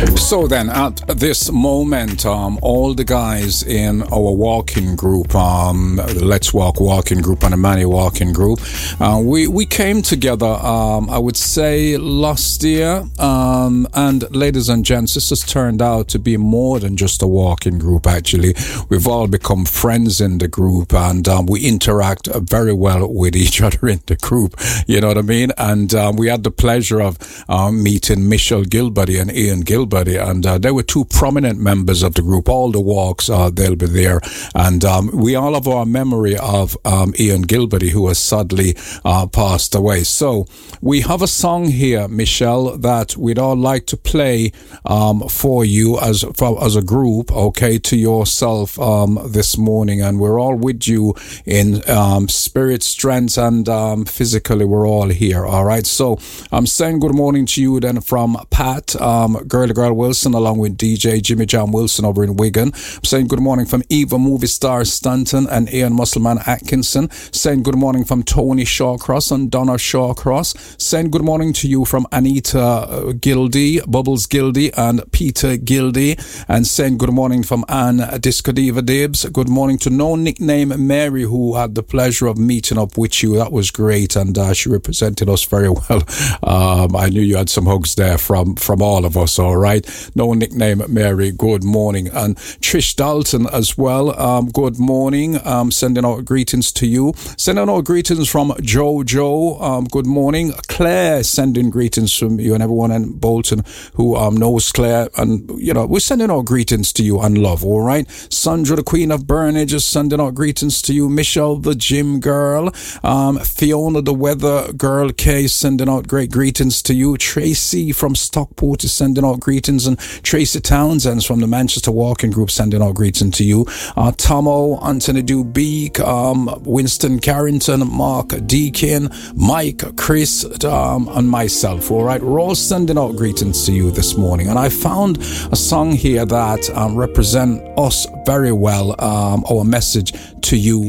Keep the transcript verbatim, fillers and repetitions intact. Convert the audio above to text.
So then, at this moment, um, all the guys in our walking group, um, the Let's Walk walking group and the Mani walking group, uh, we, we came together, um, I would say, last year. Um, and ladies and gents, this has turned out to be more than just a walking group, actually. We've all become friends in the group, and um, we interact very well with each other in the group, you know what I mean? And um, we had the pleasure of um, meeting Michelle Gilbody and Ian Gilbody, and uh, they were two prominent members of the group. All the walks, uh, they'll be there. And um, we all have our memory of um, Ian Gilbody, who has sadly uh, passed away. So we have a song here, Michelle, that we'd all like to play um, for you as for, as a group, okay, to yourself um, this morning. And we're all with you in um, spirit, strength, and um, physically. We're all here, all right? So I'm saying good morning to you then from Pat, um, Girl Girl Wilson, along with D J Jimmy John Wilson over in Wigan. I'm saying good morning from Eva Movie Star Stanton and Ian Musselman Atkinson. Saying good morning from Tony Shawcross and Donna Shawcross. Saying good morning to you from Anita Gildy, Bubbles Gildy, and Peter Gildy. And saying good morning from Anne Disco Diva Dibs. Good morning to No Nickname Mary, who had the pleasure of meeting up with you. That was great, and uh, she represented us very well. Um, I knew you had some hugs there from, from all of us, all right? No Nickname Mary, good morning. And Trish Dalton as well, um, good morning. Um, sending out greetings to you. Sending out greetings from Jojo, um, good morning. Claire, sending greetings from you and everyone in Bolton who um, knows Claire. And, you know, we're sending out greetings to you and love, all right? Sandra, the Queen of Burnage, is sending out greetings to you. Michelle, the Gym Girl. Um, Fiona, the Weather Girl K, sending out great greetings to you. Tracy from Stockport is sending out greetings, and Tracy Townsend from the Manchester Walking Group sending out greetings to you. Uh, Tomo, Anthony Dubeek, um, Winston Carrington, Mark Deakin, Mike, Chris, um, and myself, all right? We're all sending out greetings to you this morning, and I found a song here that um, represent us very well, um, our message to you